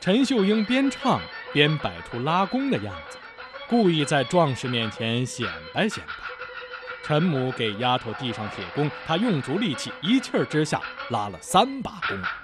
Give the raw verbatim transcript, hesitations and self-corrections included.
陈秀英边唱边摆出拉弓的样子，故意在壮士面前显摆显摆。陈母给丫头递上铁弓，她用足力气，一气儿之下拉了三把弓。